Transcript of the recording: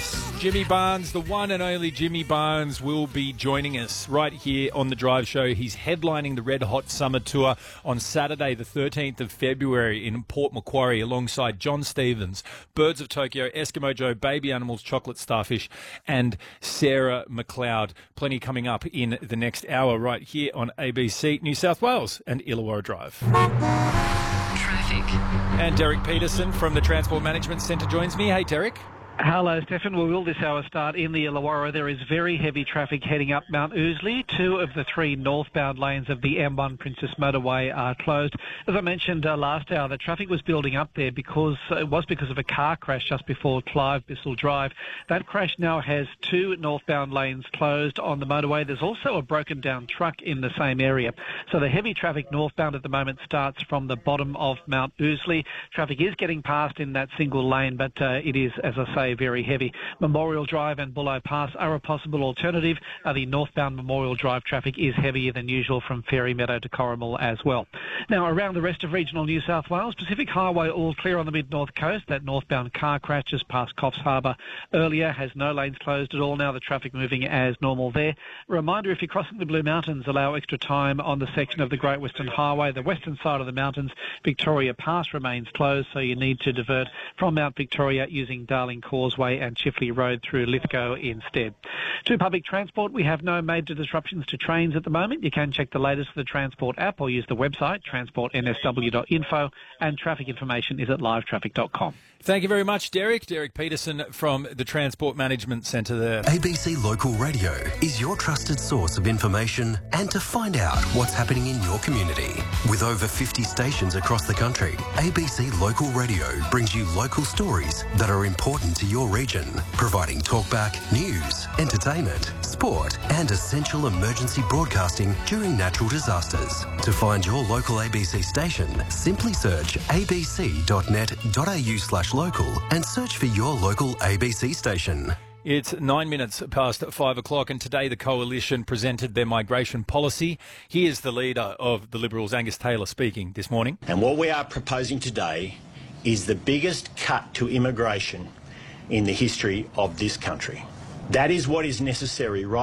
Yes, Jimmy Barnes, the one and only Jimmy Barnes, will be joining us right here on The Drive Show. He's headlining the Red Hot Summer Tour on Saturday, the 13th of February in Port Macquarie alongside John Stevens, Birds of Tokyo, Eskimo Joe, Baby Animals, Chocolate Starfish and Sarah McLeod. Plenty coming up in the next hour right here on ABC New South Wales and Illawarra Drive. Traffic. And Derek Peterson from the Transport Management Centre joins me. Hey, Derek. Hello, Stefan. We will this hour start in the Illawarra. There is very heavy traffic heading up Mount Ousley. 2 of the 3 northbound lanes of the M1 Princess Motorway are closed. As I mentioned last hour, the traffic was building up there because of a car crash just before Clive Bissell Drive. That crash now has 2 northbound lanes closed on the motorway. There's also a broken down truck in the same area. So the heavy traffic northbound at the moment starts from the bottom of Mount Ousley. Traffic is getting past in that single lane, but it is, as I say, very heavy. Memorial Drive and Bullo Pass are a possible alternative. The northbound Memorial Drive traffic is heavier than usual from Fairy Meadow to Corrimal as well. Now, around the rest of regional New South Wales, Pacific Highway all clear on the mid-north coast. That northbound car crash just past Coffs Harbour earlier has no lanes closed at all. Now the traffic moving as normal there. A reminder, if you're crossing the Blue Mountains, allow extra time on the section of the Great Western Highway. The western side of the mountains, Victoria Pass remains closed, so you need to divert from Mount Victoria using Darling Causeway and Chifley Road through Lithgow instead. To public transport, we have no major disruptions to trains at the moment. You can check the latest for the Transport app or use the website, transportnsw.info, and traffic information is at livetraffic.com. Thank you very much, Derek. Derek Peterson from the Transport Management Centre there. ABC Local Radio is your trusted source of information and to find out what's happening in your community. With over 50 stations across the country, ABC Local Radio brings you local stories that are important to your region, providing talkback, news, entertainment, sport and essential emergency broadcasting during natural disasters. To find your local ABC station, simply search abc.net.au/local and search for your local ABC station. It's 9 minutes past 5 o'clock, and today the Coalition presented their migration policy. Here's the leader of the Liberals, Angus Taylor, speaking this morning. And what we are proposing today is the biggest cut to immigration in the history of this country. That is what is necessary right